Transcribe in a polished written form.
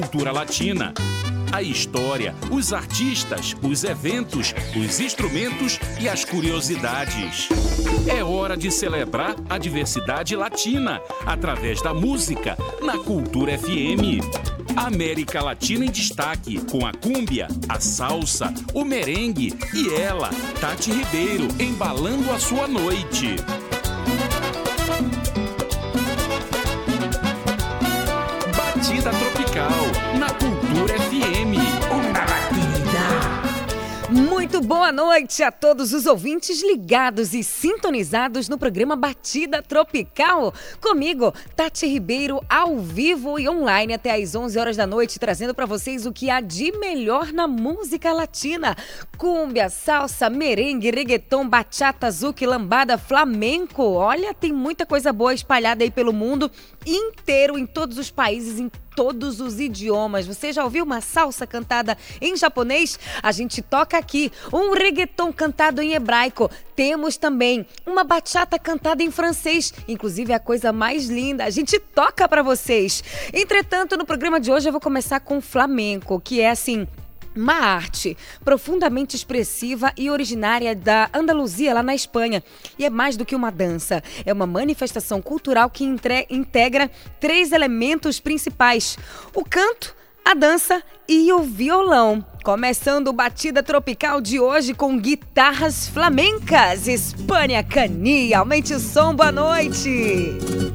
Cultura latina. A história, os artistas, os eventos, os instrumentos e as curiosidades. É hora de celebrar a diversidade latina através da música na Cultura FM. América Latina em destaque, com a cúmbia, a salsa, o merengue e ela, Tati Ribeiro, embalando a sua noite. Batida Tropical, na Cultura FM. Uma batida. Muito boa noite a todos os ouvintes ligados e sintonizados no programa Batida Tropical. Comigo, Tati Ribeiro, ao vivo e online até às 11 horas da noite, trazendo para vocês o que há de melhor na música latina. Cúmbia, salsa, merengue, reggaeton, bachata, zouk, lambada, flamenco. Olha, tem muita coisa boa espalhada aí pelo mundo inteiro, em todos os países, em todos os idiomas. Você já ouviu uma salsa cantada em japonês? A gente toca aqui um reggaeton cantado em hebraico. Temos também uma bachata cantada em francês. Inclusive, é a coisa mais linda. A gente toca para vocês. Entretanto, no programa de hoje eu vou começar com flamenco, que é assim, uma arte profundamente expressiva e originária da Andaluzia, lá na Espanha. E é mais do que uma dança. É uma manifestação cultural que integra 3 elementos principais: o canto, a dança e o violão. Começando o Batida Tropical de hoje com guitarras flamencas. Espanha Cania, aumente o som, boa noite!